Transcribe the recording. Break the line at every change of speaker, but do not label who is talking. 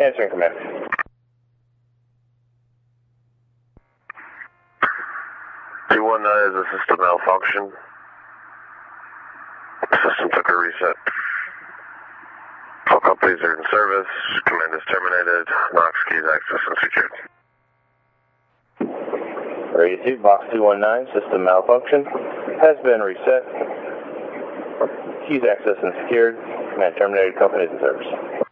Answering command.
T19 is a system malfunction. System took a reset. All companies are in service. Command is terminated. Knox keys access unsecured.
Area 2, box 219, system malfunction. Has been reset. Keys access unsecured. Command terminated. Company is in service.